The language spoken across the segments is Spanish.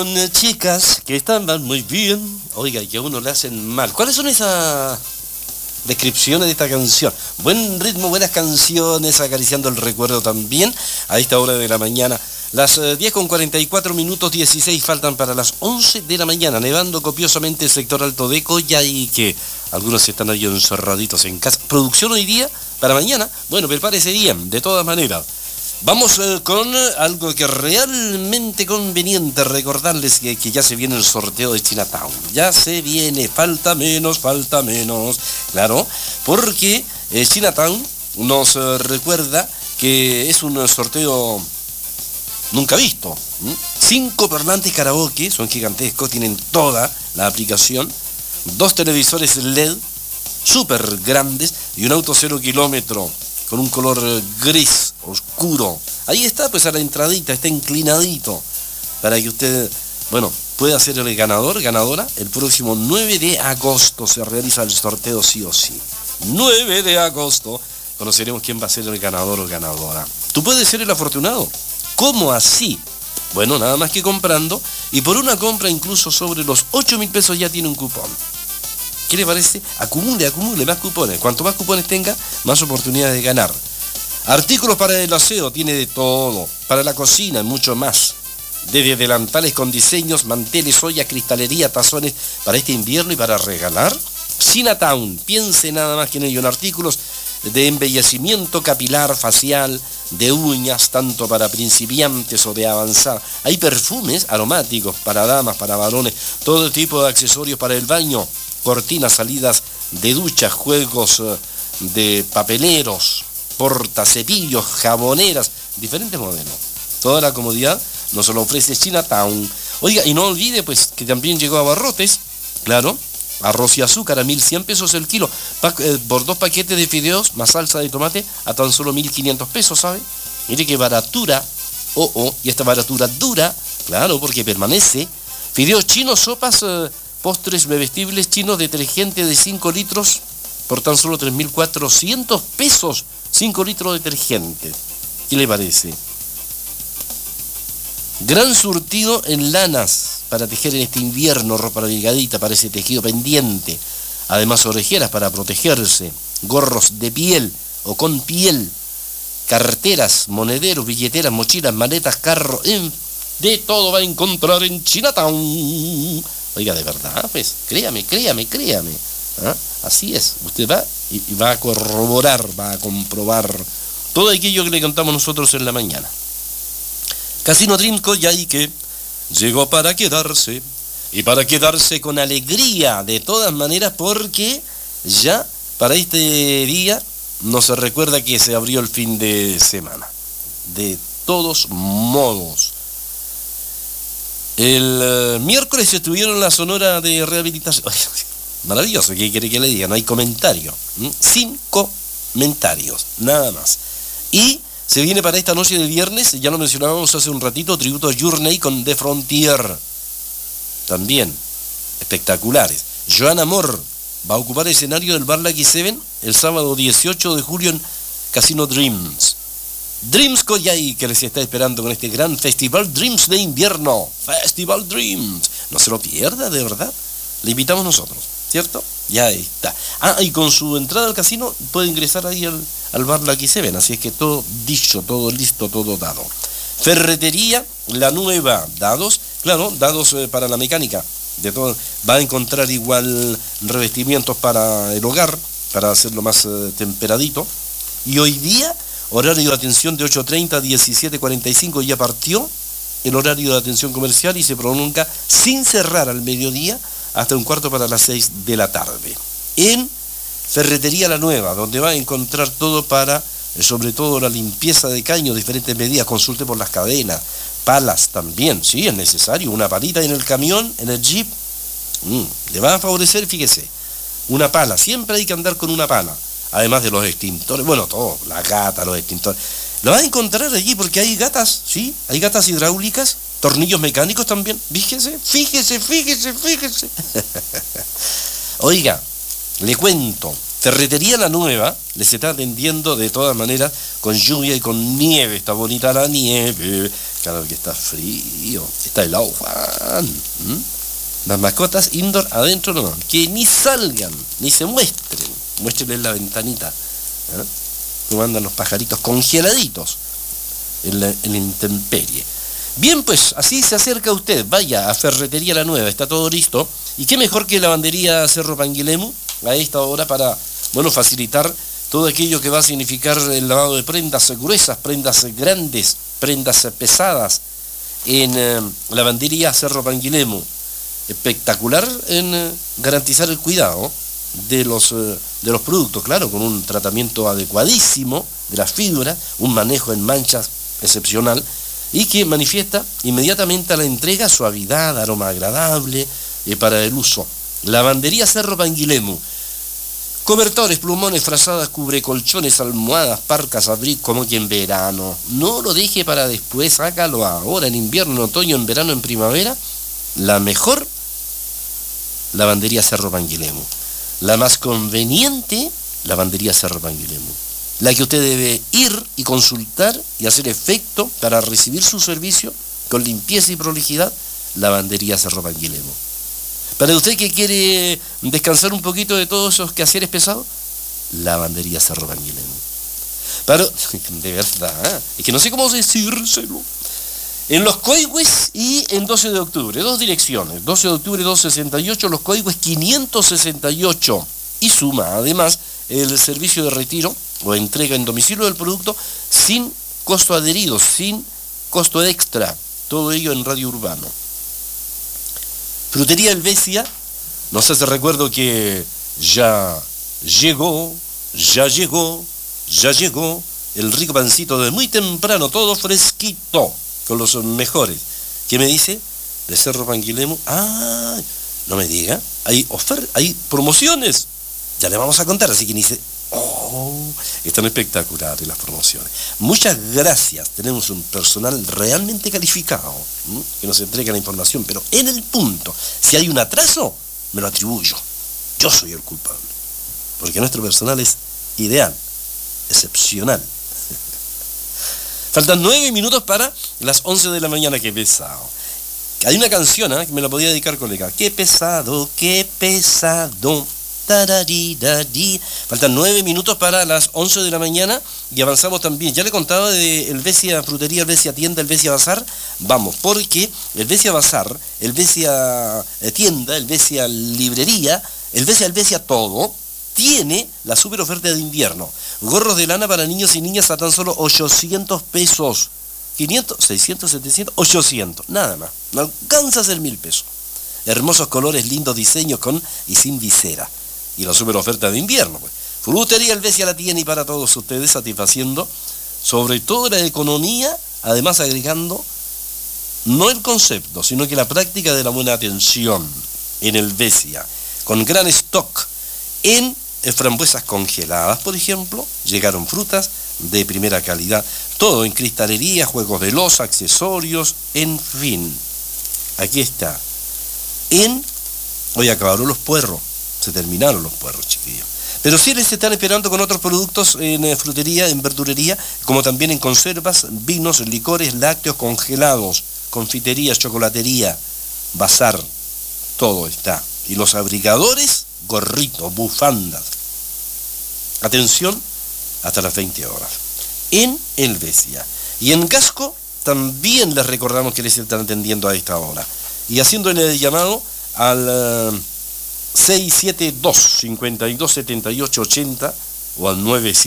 Chicas que están muy bien, oiga, y que a uno le hacen mal. ¿Cuáles son esas descripciones de esta canción? Buen ritmo, buenas canciones, acariciando el recuerdo también a esta hora de la mañana. Las 10:44, 16 faltan para las 11 de la mañana, nevando copiosamente el sector Alto de Coya y que algunos están ahí encerraditos en casa. ¿Producción hoy día? ¿Para mañana? Bueno, prepárese bien, de todas maneras. Vamos con algo que realmente conveniente recordarles que ya se viene el sorteo de Chinatown. Ya se viene, falta menos, claro, porque Chinatown nos recuerda que es un sorteo nunca visto. 5 parlantes karaoke, son gigantescos, tienen toda la aplicación, 2 televisores LED súper grandes y un auto 0 kilómetro con un color gris oscuro. Ahí está, pues a la entradita, está inclinadito, para que usted, bueno, pueda ser el ganador, ganadora. El próximo 9 de agosto se realiza el sorteo sí o sí. 9 de agosto conoceremos quién va a ser el ganador o ganadora. Tú puedes ser el afortunado. ¿Cómo así? Bueno, nada más que comprando, y por una compra incluso sobre los 8.000 pesos ya tiene un cupón. ¿Qué le parece? Acumule más cupones. Cuanto más cupones tenga, más oportunidades de ganar. Artículos para el aseo, tiene de todo. Para la cocina, mucho más. Desde delantales con diseños, manteles, ollas, cristalería, tazones para este invierno y para regalar. Chinatown, piense nada más que en ello, en artículos de embellecimiento capilar, facial, de uñas, tanto para principiantes o de avanzar. Hay perfumes aromáticos para damas, para varones, todo tipo de accesorios para el baño. Cortinas, salidas de duchas, juegos de papeleros, portacepillos, jaboneras, diferentes modelos. Toda la comodidad nos lo ofrece Chinatown. Oiga, y no olvide pues que también llegó Abarrotes, claro, arroz y azúcar a 1.100 pesos el kilo, por 2 paquetes de fideos más salsa de tomate a tan solo 1.500 pesos, ¿sabe? Mire qué baratura, y esta baratura dura, claro, porque permanece. Fideos chinos, sopas, postres bebestibles chinos, detergente de 5 litros por tan solo 3.400 pesos. 5 litros de detergente. ¿Qué le parece? Gran surtido en lanas para tejer en este invierno, ropa delgadita para ese tejido pendiente. Además, orejeras para protegerse, gorros de piel o con piel, carteras, monederos, billeteras, mochilas, maletas, carro, de todo va a encontrar en Chinatown. Oiga, de verdad, pues, créame. ¿Ah? Así es, usted va y va a corroborar, va a comprobar todo aquello que le contamos nosotros en la mañana. Casino Dreams Coyhaique que llegó para quedarse, y para quedarse con alegría, de todas maneras, porque ya para este día no se recuerda que se abrió el fin de semana. De todos modos. El miércoles estuvieron en la Sonora de Rehabilitación. Maravilloso, ¿qué quiere que le diga? No hay comentario. Sin comentarios, nada más. Y se viene para esta noche de viernes, ya lo mencionábamos hace un ratito, tributo a Journey con The Frontier. También, espectaculares. Joan Amor va a ocupar el escenario del Bar Lucky 7 el sábado 18 de julio en Casino Dreams. Dreams Coyhaique que les está esperando con este gran festival Dreams de invierno. Festival Dreams. No se lo pierda, de verdad. Le invitamos nosotros, ¿cierto? Ya está. Y con su entrada al casino puede ingresar ahí al Bar Lucky 7. Así es que todo dicho, todo listo, todo dado. Ferretería La Nueva. Dados, claro, dados para la mecánica. De todo. Va a encontrar igual revestimientos para el hogar, para hacerlo más temperadito. Y hoy día, horario de atención de 8:30 a 17:45, ya partió el horario de atención comercial y se prolonga sin cerrar al mediodía hasta 1/4 para las 6 de la tarde. En Ferretería La Nueva, donde va a encontrar todo para, sobre todo la limpieza de caños, diferentes medidas, consulte por las cadenas, palas también, sí, es necesario, una palita en el camión, en el jeep, le va a favorecer, fíjese, una pala, siempre hay que andar con una pala. Además de los extintores, bueno, todo, la gata, los extintores. Lo vas a encontrar allí porque hay gatas, ¿sí? Hay gatas hidráulicas, tornillos mecánicos también. Fíjese. Oiga, le cuento, Ferretería La Nueva les está atendiendo de todas maneras con lluvia y con nieve. Está bonita la nieve. Claro que está frío. Está helado, Juan. Las mascotas indoor adentro no. Que ni salgan, ni se muestren. Muéstrenle en la ventanita. Cómo andan los pajaritos congeladitos en la intemperie. Bien, pues así se acerca usted. Vaya a Ferretería La Nueva. Está todo listo. Y qué mejor que Lavandería Cerro Panguilemu a esta hora para, facilitar todo aquello que va a significar el lavado de prendas gruesas, prendas grandes, prendas pesadas en Lavandería Cerro Panguilemu. Espectacular en garantizar el cuidado de los productos, claro, con un tratamiento adecuadísimo de las fibras, un manejo en manchas excepcional y que manifiesta inmediatamente a la entrega suavidad, aroma agradable para el uso. Lavandería Cerro Panguilemu. Cobertores, plumones, frazadas, cubrecolchones, almohadas, parcas, abrigos, como que en verano. No lo deje para después, hágalo ahora, en invierno, en otoño, en verano, en primavera. La mejor Lavandería Cerro Panguilemu. La más conveniente, Lavandería Cerro Panguilemu. La que usted debe ir y consultar y hacer efecto para recibir su servicio con limpieza y prolijidad, Lavandería Cerro Panguilemu. Para usted que quiere descansar un poquito de todos esos quehaceres pesados, Lavandería Cerro Panguilemu. Pero, de verdad, es que no sé cómo decírselo. En Los Coihues y en 12 de octubre, dos direcciones, 12 de octubre 268, Los Coihues 568. Y suma, además, el servicio de retiro o entrega en domicilio del producto sin costo adherido, sin costo extra. Todo ello en Radio Urbano. Frutería Helvecia, no sé si recuerdo que ya llegó el rico pancito de muy temprano, todo fresquito, con los mejores. ¿Qué me dice? De Cerro Panguilemu. Ah, no me diga, hay promociones. Ya le vamos a contar, así que ni se... están espectaculares las promociones. Muchas gracias, tenemos un personal realmente calificado que nos entrega la información, pero en el punto, si hay un atraso, me lo atribuyo. Yo soy el culpable, porque nuestro personal es ideal, excepcional. Faltan 9 minutos para las 11 de la mañana, qué pesado. Hay una canción que me la podía dedicar, colega. Qué pesado, qué pesado. Faltan 9 minutos para las 11 de la mañana y avanzamos también. Ya le contaba de Helvecia Frutería, Helvecia Tienda, Helvecia Bazar. Vamos, porque Helvecia Bazar, Helvecia Tienda, Helvecia Librería, Helvecia Todo, tiene la super oferta de invierno. Gorros de lana para niños y niñas a tan solo 800 pesos. 500, 600, 700, 800, nada más. No alcanza a ser 1000 pesos. Hermosos colores, lindos diseños con y sin visera. Y la super oferta de invierno, pues. Frutería Helvecia la tiene y para todos ustedes, satisfaciendo sobre todo la economía, además agregando no el concepto, sino que la práctica de la buena atención en Helvecia, con gran stock en frambuesas congeladas, por ejemplo. Llegaron frutas de primera calidad, todo en cristalería, juegos de loza, accesorios, en fin. Aquí está. Hoy acabaron los puerros. Se terminaron los puerros, chiquillos. Pero sí les están esperando con otros productos en frutería, en verdurería, como también en conservas, vinos, licores, lácteos congelados, confiterías, chocolatería, bazar, todo está. Y los abrigadores, gorritos, bufandas. Atención, hasta las 20 horas. En Helvecia. Y en Gasco también les recordamos que les están atendiendo a esta hora. Y haciéndole el llamado al 672-527880 o al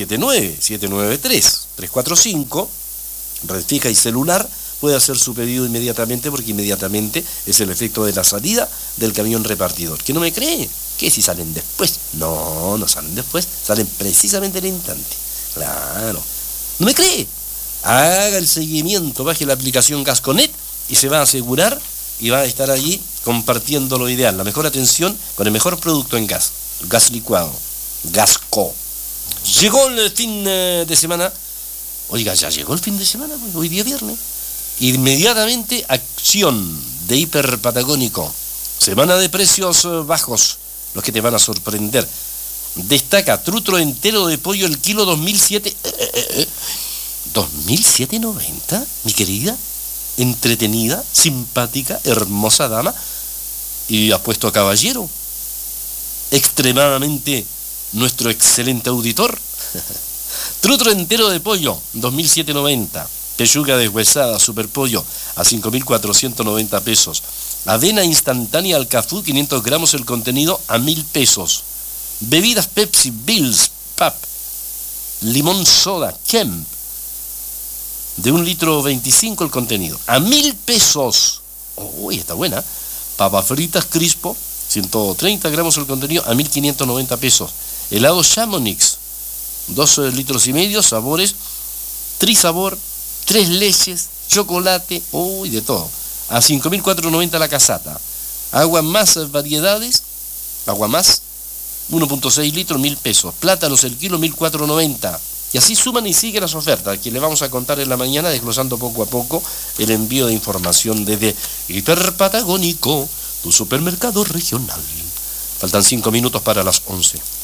979-793-345, red fija y celular, puede hacer su pedido inmediatamente, porque inmediatamente es el efecto de la salida del camión repartidor. ¿Que no me cree? ¿Que si salen después? No salen después, salen precisamente al instante. Claro. ¿No me cree? Haga el seguimiento, baje la aplicación Gasconet y se va a asegurar y va a estar allí compartiendo lo ideal, la mejor atención con el mejor producto en gas licuado, Gasco. Llegó el fin de semana. Oiga, ya llegó el fin de semana, pues, hoy día viernes. Inmediatamente acción de Hiper Patagónico. Semana de precios bajos, los que te van a sorprender. Destaca trutro entero de pollo el kilo 2007. ¿2007.90? Mi querida, entretenida, simpática, hermosa dama. Y apuesto a caballero. Extremadamente nuestro excelente auditor. Trutro entero de pollo, 2.790. Pechuga deshuesada, superpollo, a 5.490 pesos. Avena instantánea Alcafú, 500 gramos el contenido, a 1.000 pesos. Bebidas Pepsi, Bills, Pap, limón soda, Kemp, de 1 litro 25 el contenido, a 1.000 pesos. Uy, está buena. Papas fritas Crispo, 130 gramos el contenido, a 1.590 pesos. Helado Chamonix, 2 litros y medio, sabores, trisabor, 3 leches, chocolate, uy, de todo, a 5.490 la casata. Agua más variedades, agua más, 1.6 litros, 1.000 pesos. Plátanos el kilo, 1.490. Y así suman y siguen las ofertas, que le vamos a contar en la mañana, desglosando poco a poco el envío de información desde Hiperpatagónico, tu supermercado regional. Faltan 5 minutos para las 11.